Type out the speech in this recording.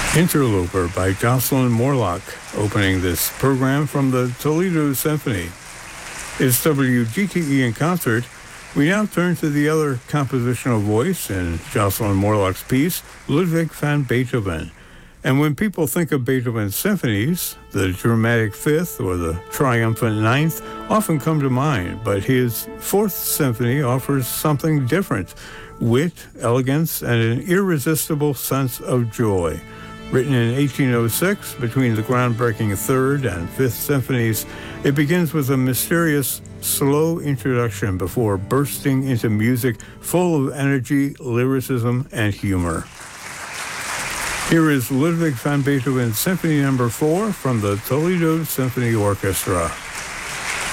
Interloper by Jocelyn Morlock, opening this program from the Toledo Symphony. It's WGTE in concert. We now turn to the other compositional voice in Jocelyn Morlock's piece, Ludwig van Beethoven. And when people think of Beethoven's symphonies, the dramatic fifth or the triumphant ninth often come to mind, but his fourth symphony offers something different: wit, elegance, and an irresistible sense of joy. Written in 1806 between the groundbreaking Third and Fifth Symphonies, it begins with a mysterious, slow introduction before bursting into music full of energy, lyricism, and humor. Here is Ludwig van Beethoven's Symphony No. 4 from the Toledo Symphony Orchestra.